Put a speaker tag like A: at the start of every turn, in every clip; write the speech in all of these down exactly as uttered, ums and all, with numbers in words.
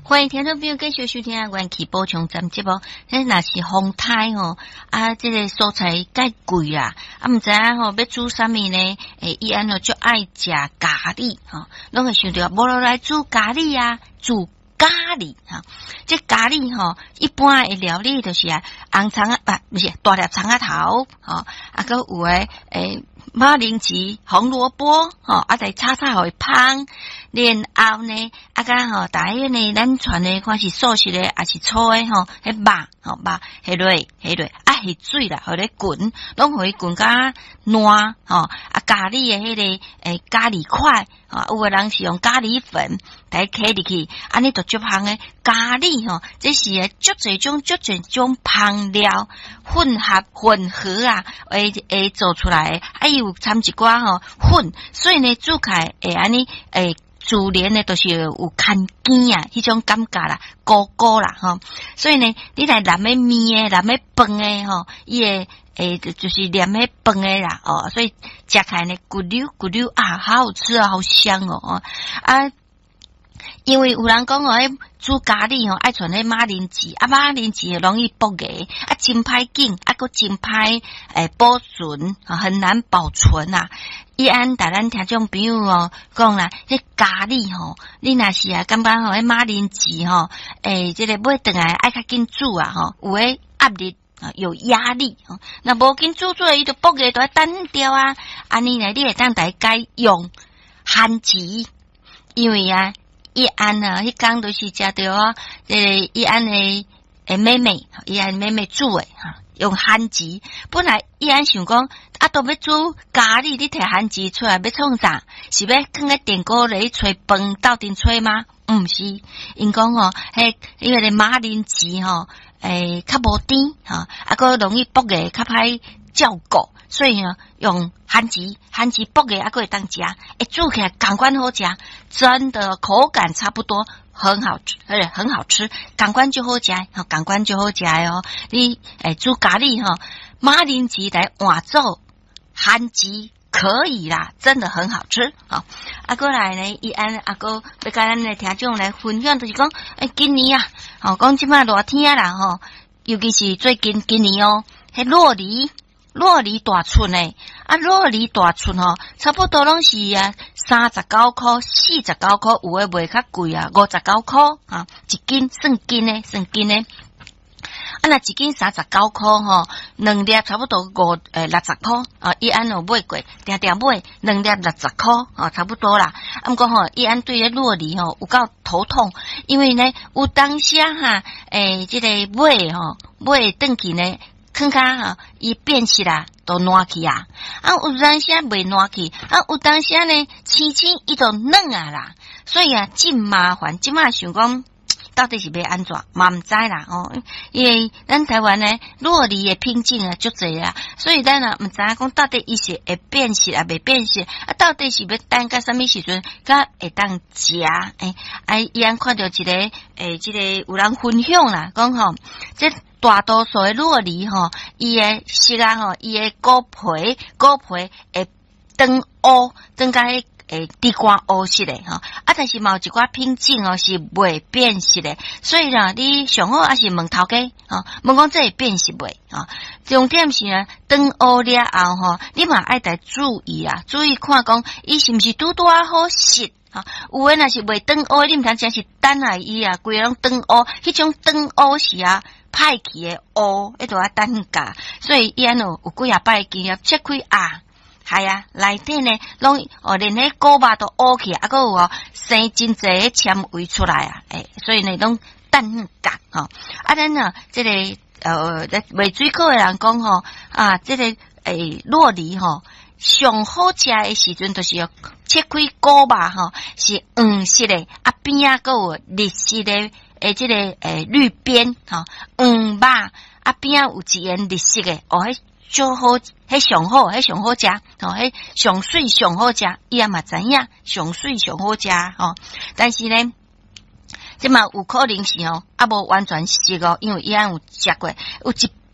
A: 欢迎听众朋友继续收听啊，元气补充咱节目。迄若是风台吼，啊，这个蔬菜介贵啦，啊，毋知影吼要煮啥物呢？诶，伊安怎就爱食咖喱吼，拢会想着无落来煮咖喱啊，煮咖喱哈。这咖喱吼，一般的料理就是啊，红葱啊，啊，不是大粒葱仔头吼，啊，个有诶诶。马铃薯、红萝卜，吼，啊，再炒炒互伊香，然后呢，啊，甲吼，大约呢，咱传的看是素食的，还是粗的吼，迄肉，吼肉，迄落，迄落，啊，迄水啦，互咧滚，拢互伊滚甲烂，吼，啊，咖喱的迄个诶咖喱块，吼，有个人是用咖喱粉来揢入去，安尼就足香的咖喱吼，这是诶足侪种足侪种香料混合混合啊，诶诶做出来的，啊伊有掺一寡吼粉，所以呢煮起来会安尼诶。自然呢，都是有看见啊，迄种感觉啦，高高啦，吼。所以呢，你来南的面诶，南的饭诶，吼，伊诶诶，就是黏诶饭诶啦，哦，所以食起来呢，咕溜咕溜啊，好好吃啊，好香哦，啊。因为有人讲哦，迄煮咖喱吼，爱传迄马铃薯，啊马铃薯容易剥个，啊真歹紧，啊个真歹诶保存，啊很难保存啊。伊安大咱听众朋友哦讲啦，迄咖喱吼，你若是啊感觉吼，迄马铃薯吼，诶，即、這個买转来爱较紧煮啊吼，有诶压力啊，有压力吼，那无紧煮出来，伊就剥个都要单掉啊。安尼呢，你会当大家用番薯，因为啊。伊安啊，迄工都是食着啊，诶，伊安诶诶妹妹，伊安妹妹煮诶哈，用番薯。本来伊安想讲，啊，都要煮咖喱，你摕番薯出来要创啥？是要放喺电锅里吹饭斗阵吹吗？毋是，因讲吼，迄因为个马铃薯吼，诶，较无甜哈，啊个容易剥个，较歹照顾。所以呢，用番薯，番薯剥个，啊，个会当食，诶，煮起来感官好食，真的口感差不多，很好吃，而且很好吃，感官就好食，吼，感官就好食哦。你诶煮咖喱吼，马铃薯来换做番薯可以啦，真的很好吃啊。啊，过来呢，伊安啊个要甲咱的听众来分享，就是讲，诶，今年啊，吼，讲即摆热天啦，吼，尤其是最近今年哦，迄洛梨。洛梨大寸诶，啊，洛梨大寸吼，差不多拢是啊，三十九块、四十九块，有诶卖较贵啊，五十九块啊，一斤算斤诶，算斤诶。啊，若一斤三十九块吼，两粒差不多五诶六十块啊，伊安有买过，定定买两粒六十块啊，差不多啦。啊，毋过吼，伊安对咧洛梨吼有够头痛，因为呢，有当下哈，诶，即、這個买吼买转去呢。囥骹吼，伊变起来都烂去啊！啊，有当时未烂去，啊，有当时呢，青青伊就软啊啦。所以啊，真麻烦。即马想讲，到底是要安怎？嘛毋知啦哦。因为咱台湾呢，洛梨的品种啊，足侪啊，所以咱啊毋知影讲到底伊是会变色啊，未变色啊？到底是要等到啥物时阵，甲会当食？诶，啊，伊安看到一个诶，即、這個有人分享啦，讲吼，即。大多数的洛梨吼，伊诶色啊吼，伊诶果皮果皮会长乌，长甲迄诶地瓜乌色诶吼，啊，但是嘛有一寡品种哦是未变色诶，所以啦，你上好还是问头家吼，问讲这会变色未啊？重点是呢，长乌了后吼，你嘛爱得注意啊，注意看讲伊是毋是拄拄啊好色。啊，有诶若是未长乌，你毋通真是等下伊啊，规个拢长乌，迄种长乌是啊，歹去诶乌，迄都要等价。所以伊安有有几啊摆经验，切开啊，系啊，内底呢，拢哦连迄果肉都乌起，啊，个有哦生真济纤维出来啊，诶，所以呢，拢等价吼。啊，咱啊，即、這个呃，卖水果诶人讲吼，啊，即、這个诶洛梨吼。上好食诶时阵，就是要切开果肉吼，是黄色诶，啊边啊个有绿色诶，诶，即、這個诶绿边吼，黄肉啊边啊有一圆绿色诶，哦，迄最好，迄上好，迄上好食，吼，迄上水上好食，伊也嘛知影上水上好食吼，但是呢。即嘛有可能是哦，啊无完全熟哦，因为伊安有食过，有一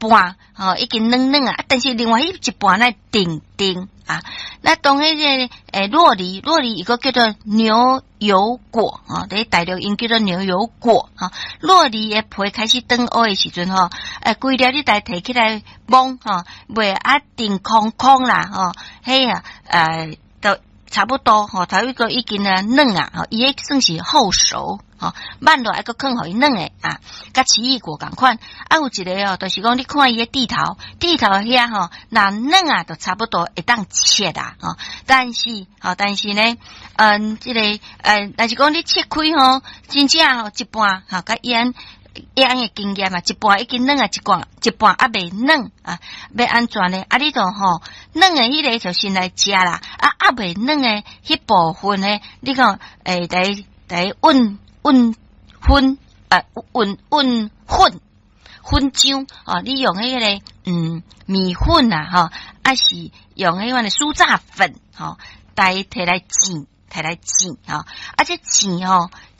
A: 半吼、哦、已经软软啊，但是另外一一半呢定定啊。那当迄个诶酪梨，酪梨一个叫做牛油果啊，伫、哦、大陆因叫做牛油果啊。酪梨诶皮开始长黑诶时阵吼，诶规粒你来摕起来摸吼，袂啊定空空啦吼，嘿啊诶都差不多吼，头一个已经啊软啊，吼伊迄算是后熟。吼，慢落一个坑互伊软诶啊，甲奇异果共款。啊，有一个哦，就是讲你看伊诶地头，地头遐吼，那软啊，都差不多会当切啦，吼。但是，吼，但是呢，嗯，即、這個呃，若是講你切開吼，真正吼一半，吼，甲伊安伊安诶經驗啊，一半已經軟啊，一半一半啊未軟啊，要安怎呢？啊，你著吼軟诶迄個就先來食啦，啊啊未軟诶迄部分呢，你講誒，來來溫。混混啊，混混混混漿哦，你用迄、那個嗯米粉啊，吼，啊是用迄款的酥炸粉，吼、哦，帶摕來煎，摕來煎，吼、哦，啊這煎吼